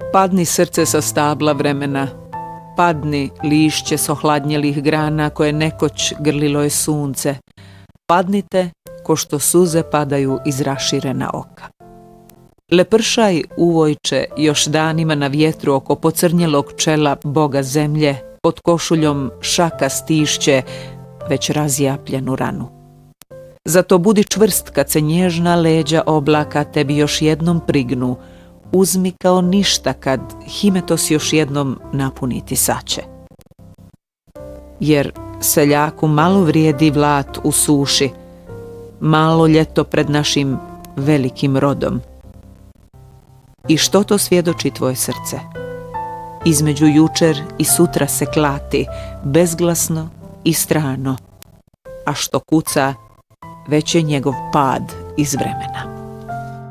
Padni srce sa stabla vremena, padni lišće s ohladnjelih grana koje nekoć grlilo je sunce, padnite ko što suze padaju iz raširena oka. Lepršaj uvojče još danima na vjetru oko pocrnjelog čela Boga zemlje, pod košuljom šaka stišće već razjapljenu ranu. Zato budi čvrst kad se nježna leđa oblaka tebi još jednom prignu, uzmi kao ništa kad himetos još jednom napuniti saće. Jer seljaku malo vrijedi vlat u suši, malo ljeto pred našim velikim rodom. I što to svjedoči tvoje srce? Između jučer i sutra se klati, bezglasno i strano, a što kuca, već je njegov pad iz vremena.